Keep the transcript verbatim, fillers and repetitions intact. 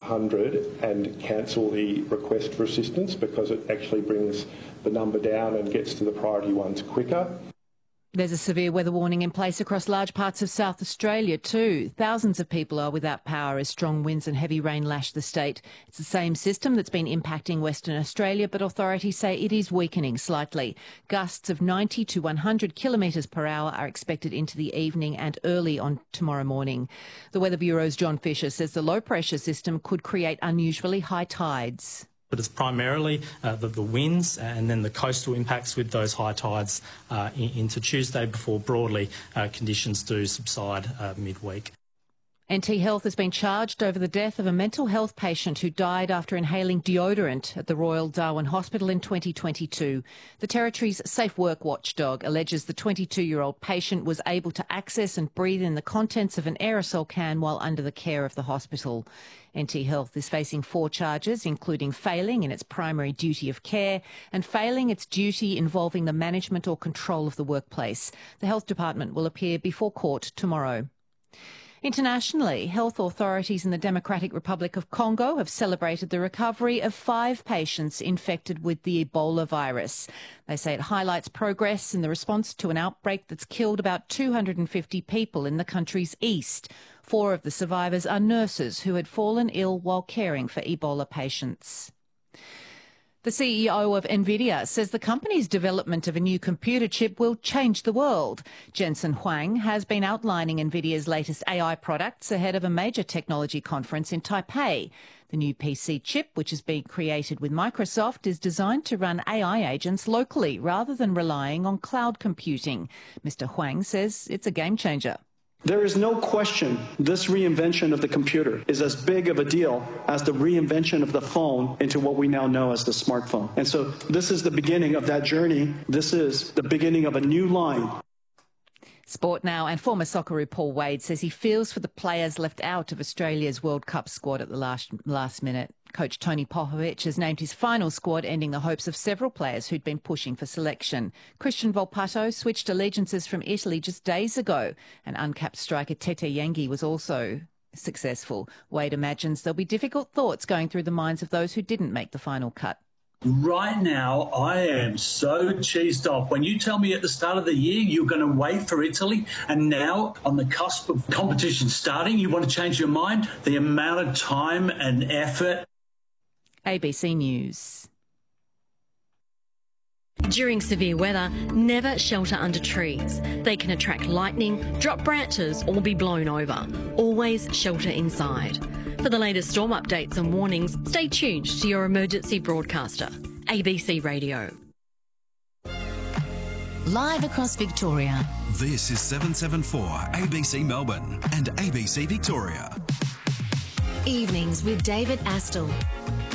hundred and cancel the request for assistance because it actually brings the number down and gets to the priority ones quicker. There's a severe weather warning in place across large parts of South Australia too. Thousands of people are without power as strong winds and heavy rain lash the state. It's the same system that's been impacting Western Australia, but authorities say it is weakening slightly. Gusts of ninety to one hundred kilometres per hour are expected into the evening and early on tomorrow morning. The Weather Bureau's John Fisher says the low pressure system could create unusually high tides. But it's primarily uh, the, the winds and then the coastal impacts with those high tides uh, in, into Tuesday before broadly uh, conditions do subside uh, midweek. N T Health has been charged over the death of a mental health patient who died after inhaling deodorant at the Royal Darwin Hospital in twenty twenty-two. The Territory's Safe Work watchdog alleges the twenty-two-year-old patient was able to access and breathe in the contents of an aerosol can while under the care of the hospital. N T Health is facing four charges, including failing in its primary duty of care and failing its duty involving the management or control of the workplace. The Health Department will appear before court tomorrow. Internationally, health authorities in the Democratic Republic of Congo have celebrated the recovery of five patients infected with the Ebola virus. They say it highlights progress in the response to an outbreak that's killed about two hundred fifty people in the country's east. Four of the survivors are nurses who had fallen ill while caring for Ebola patients. The C E O of NVIDIA says the company's development of a new computer chip will change the world. Jensen Huang has been outlining NVIDIA's latest A I products ahead of a major technology conference in Taipei. The new P C chip, which is being created with Microsoft, is designed to run A I agents locally rather than relying on cloud computing. Mister Huang says it's a game changer. There is no question this reinvention of the computer is as big of a deal as the reinvention of the phone into what we now know as the smartphone. And so this is the beginning of that journey. This is the beginning of a new line. Sport now, and former Socceroo Paul Wade says he feels for the players left out of Australia's World Cup squad at the last, last minute. Coach Tony Popovic has named his final squad, ending the hopes of several players who'd been pushing for selection. Christian Volpato switched allegiances from Italy just days ago, and uncapped striker Tete Yengi was also successful. Wade imagines there'll be difficult thoughts going through the minds of those who didn't make the final cut. Right now, I am so cheesed off. When you tell me at the start of the year you're going to wait for Italy, and now on the cusp of competition starting, you want to change your mind? The amount of time and effort. A B C News. During severe weather, never shelter under trees. They can attract lightning, drop branches or be blown over. Always shelter inside. For the latest storm updates and warnings, stay tuned to your emergency broadcaster, A B C Radio. Live across Victoria. This is seven seven four A B C Melbourne and A B C Victoria. Evenings with David Astle.